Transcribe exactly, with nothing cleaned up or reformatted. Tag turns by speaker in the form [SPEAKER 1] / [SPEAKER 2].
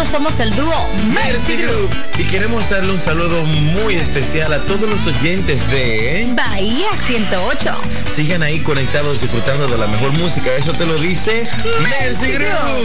[SPEAKER 1] nosotros somos el dúo Mercy Group.
[SPEAKER 2] Y queremos darle un saludo muy especial a todos los oyentes de
[SPEAKER 1] Bahía ciento ocho.
[SPEAKER 2] Sigan ahí conectados disfrutando de la mejor música. Eso te lo dice Mercy Group.